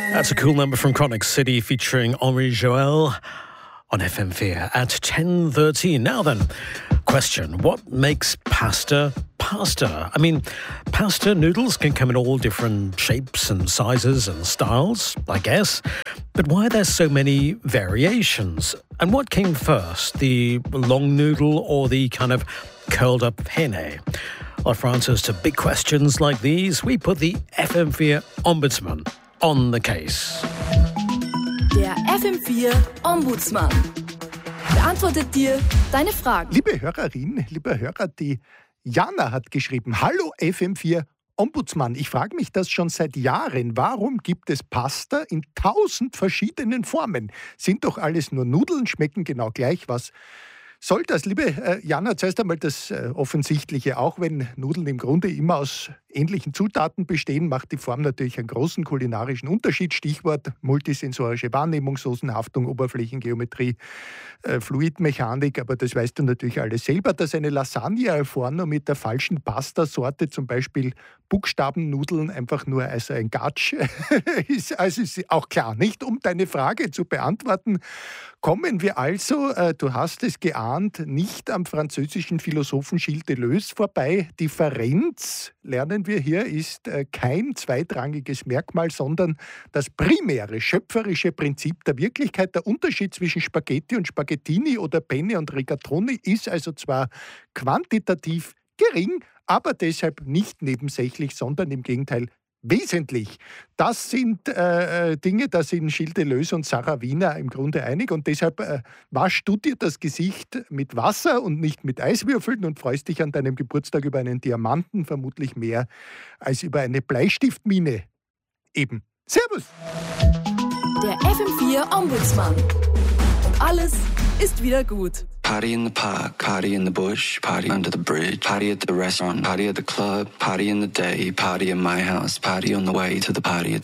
That's a cool number from Chronic City featuring Henri Joel on FM4 at 10:13. Now then, question: what makes pasta pasta? I mean, pasta noodles can come in all different shapes and sizes and styles, I guess. But why are there so many variations? And what came first, the long noodle or the kind of curled up penne? Well, for answers to big questions like these, we put the FM4 Ombudsman on the case. Der FM4 Ombudsmann beantwortet dir deine Fragen. Liebe Hörerin, lieber Hörer, die Jana hat geschrieben: Hallo FM4 Ombudsmann, ich frage mich das schon seit Jahren. Warum gibt es Pasta in 1000 verschiedenen Formen? Sind doch alles nur Nudeln, schmecken genau gleich. Was soll das? Liebe Jana, zuerst einmal das Offensichtliche. Auch wenn Nudeln im Grunde immer aus ähnlichen Zutaten bestehen, macht die Form natürlich einen großen kulinarischen Unterschied. Stichwort multisensorische Wahrnehmung, Soßenhaftung, Oberflächengeometrie, Fluidmechanik. Aber das weißt du natürlich alles selber, dass eine Lasagne al forno mit der falschen Pastasorte, zum Beispiel Buchstabennudeln, einfach nur als ein Gatsch ist. Also ist auch klar, nicht? Um deine Frage zu beantworten, kommen wir also, du hast es geahnt, nicht am französischen Philosophen Gilles Deleuze vorbei. Differenz, lernen wir hier, ist kein zweitrangiges Merkmal, sondern das primäre schöpferische Prinzip der Wirklichkeit. Der Unterschied zwischen Spaghetti und Spaghettini oder Penne und Rigatoni ist also zwar quantitativ gering, aber deshalb nicht nebensächlich, sondern im Gegenteil wesentlich. Das sind Dinge, da sind Gilles Deleuze und Sarah Wiener im Grunde einig, und deshalb waschst du dir das Gesicht mit Wasser und nicht mit Eiswürfeln und freust dich an deinem Geburtstag über einen Diamanten, vermutlich mehr als über eine Bleistiftmine. Eben. Servus! Der FM4 Ombudsmann. Und alles ist wieder gut. Party in the park, party in the bush, party under the bridge, party at the restaurant, party at the club, party in the day, party in my house, party on the way to the party.